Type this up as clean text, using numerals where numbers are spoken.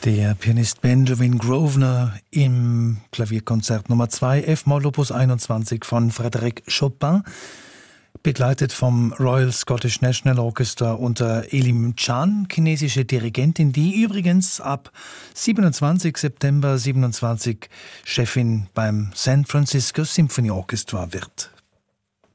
Der Pianist Benjamin Grosvenor im Klavierkonzert Nummer 2 F-Moll Opus 21 von Frédéric Chopin, begleitet vom Royal Scottish National Orchestra unter Elim Chan, chinesische Dirigentin, die übrigens ab 27. September 27 Chefin beim San Francisco Symphony Orchestra wird.